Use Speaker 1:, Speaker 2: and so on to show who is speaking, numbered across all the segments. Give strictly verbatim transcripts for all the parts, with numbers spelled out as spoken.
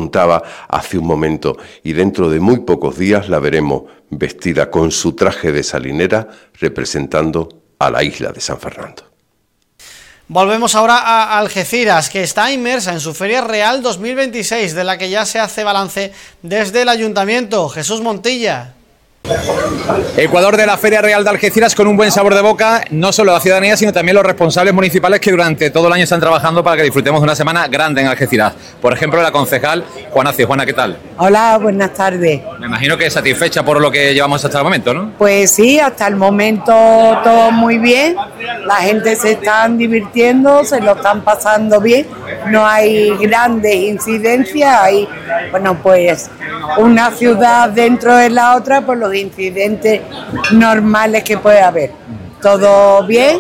Speaker 1: contaba hace un momento, y dentro de muy pocos días la veremos vestida con su traje de salinera representando a la isla de San Fernando.
Speaker 2: Volvemos ahora a Algeciras, que está inmersa en su Feria Real dos mil veintiséis, de la que ya se hace balance desde el Ayuntamiento. Jesús Montilla.
Speaker 3: Ecuador de la Feria Real de Algeciras con un buen sabor de boca, no solo la ciudadanía, sino también los responsables municipales que durante todo el año están trabajando para que disfrutemos de una semana grande en Algeciras. Por ejemplo, la concejal Juana Cid. Juana, ¿qué tal?
Speaker 4: Hola, buenas tardes.
Speaker 3: Me imagino que satisfecha por lo que llevamos hasta el momento, ¿no?
Speaker 4: Pues sí, hasta el momento todo muy bien, la gente se están divirtiendo, se lo están pasando bien, no hay grandes incidencias, hay, bueno, pues una ciudad dentro de la otra, pues los incidentes normales que puede haber. Todo bien,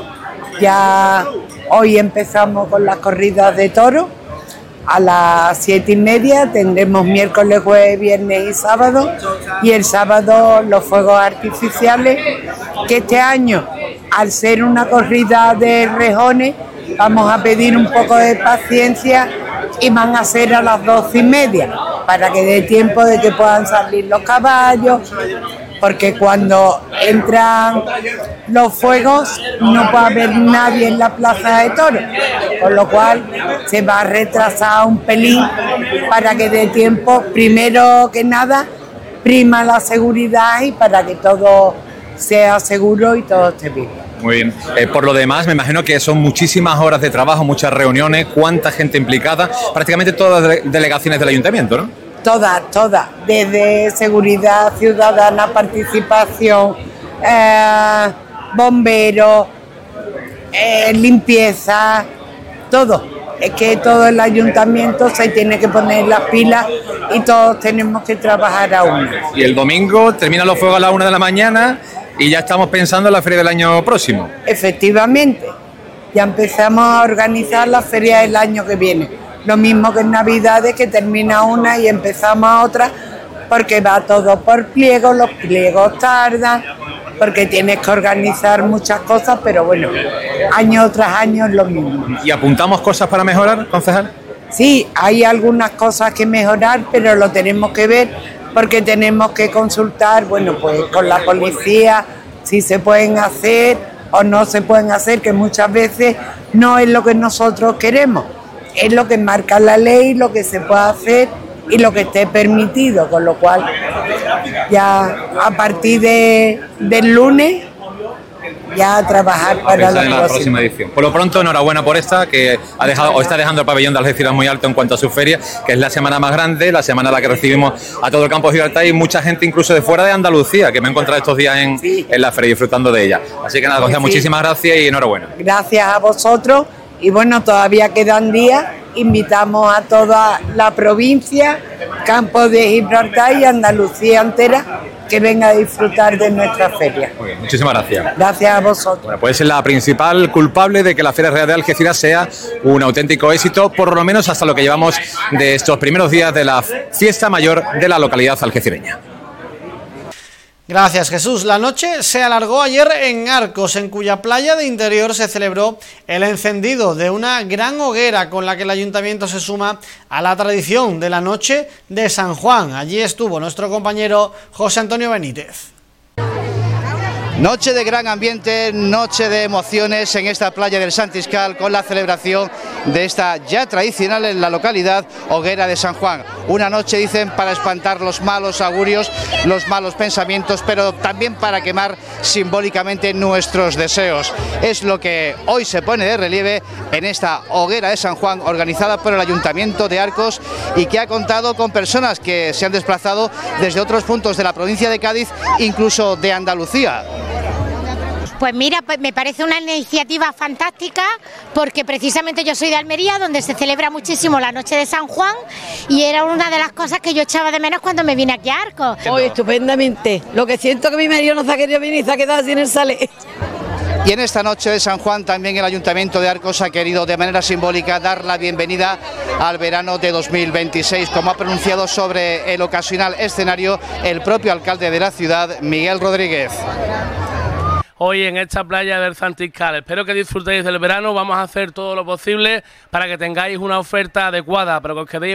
Speaker 4: ya hoy empezamos con las corridas de toros a las siete y media, tendremos miércoles, jueves, viernes y sábado, y el sábado los fuegos artificiales, que este año, al ser una corrida de rejones, vamos a pedir un poco de paciencia y van a ser a las doce y media, para que dé tiempo de que puedan salir los caballos, porque cuando entran los fuegos no puede haber nadie en la plaza de toros, con lo cual se va a retrasar un pelín para que dé tiempo, primero que nada, prima la seguridad y para que todo sea seguro y todo esté bien.
Speaker 3: Muy bien. Eh, por lo demás, me imagino que son muchísimas horas de trabajo, muchas reuniones, cuánta gente implicada, prácticamente todas las dele- delegaciones del ayuntamiento, ¿no?
Speaker 4: Todas, todas, desde seguridad ciudadana, participación, eh, bomberos, eh, limpieza, todo. Es que todo el ayuntamiento se tiene que poner las pilas y todos tenemos que trabajar a una.
Speaker 3: Y el domingo terminan los fuegos a la una de la mañana y ya estamos pensando en la feria del año próximo.
Speaker 4: Efectivamente, ya empezamos a organizar la feria del año que viene. Lo mismo que en Navidades, que termina una y empezamos otra, porque va todo por pliegos, los pliegos tardan, porque tienes que organizar muchas cosas, pero bueno, año tras año es lo mismo.
Speaker 3: ¿Y apuntamos cosas para mejorar, concejal?
Speaker 4: Sí, hay algunas cosas que mejorar, pero lo tenemos que ver, porque tenemos que consultar, bueno, pues con la policía, si se pueden hacer o no se pueden hacer, que muchas veces no es lo que nosotros queremos. Es lo que marca la ley, lo que se puede hacer y lo que esté permitido, con lo cual ya a partir de, del lunes ya a trabajar para la,
Speaker 3: la próxima edición. Por lo pronto, enhorabuena por esta, que ha dejado o está dejando el pabellón de Algeciras muy alto en cuanto a su feria, que es la semana más grande, la semana en la que recibimos a todo el campo de Gibraltar y mucha gente incluso de fuera de Andalucía, que me he encontrado estos días en, sí. en la feria disfrutando de ella. Así que nada, José, sí. muchísimas gracias y enhorabuena.
Speaker 4: Gracias a vosotros. Y bueno, todavía quedan días, invitamos a toda la provincia, Campo de Gibraltar y Andalucía entera, que venga a disfrutar de nuestra feria.
Speaker 3: Muy bien, muchísimas gracias.
Speaker 4: Gracias a vosotros.
Speaker 3: Bueno, pues es la principal culpable de que la Feria Real de Algeciras sea un auténtico éxito, por lo menos hasta lo que llevamos de estos primeros días de la fiesta mayor de la localidad algecireña.
Speaker 2: Gracias, Jesús. La noche se alargó ayer en Arcos, en cuya playa de interior se celebró el encendido de una gran hoguera con la que el ayuntamiento se suma a la tradición de la noche de San Juan. Allí estuvo nuestro compañero José Antonio Benítez.
Speaker 5: Noche de gran ambiente, noche de emociones en esta playa del Santiscal con la celebración de esta ya tradicional en la localidad hoguera de San Juan. Una noche, dicen, para espantar los malos augurios, los malos pensamientos, pero también para quemar simbólicamente nuestros deseos. Es lo que hoy se pone de relieve en esta hoguera de San Juan organizada por el Ayuntamiento de Arcos y que ha contado con personas que se han desplazado desde otros puntos de la provincia de Cádiz, incluso de Andalucía.
Speaker 6: Pues mira, pues me parece una iniciativa fantástica porque precisamente yo soy de Almería, donde se celebra muchísimo la noche de San Juan y era una de las cosas que yo echaba de menos cuando me vine aquí a Arcos.
Speaker 7: Hoy estupendamente, lo que siento que mi marido no se ha querido venir y se ha quedado sin el sale.
Speaker 5: Y en esta noche de San Juan también el Ayuntamiento de Arcos ha querido de manera simbólica dar la bienvenida al verano de dos mil veintiséis, como ha pronunciado sobre el ocasional escenario el propio alcalde de la ciudad, Miguel Rodríguez.
Speaker 8: Hoy en esta playa del Santiscal. Espero que disfrutéis del verano, vamos a hacer todo lo posible para que tengáis una oferta adecuada, pero que os quedéis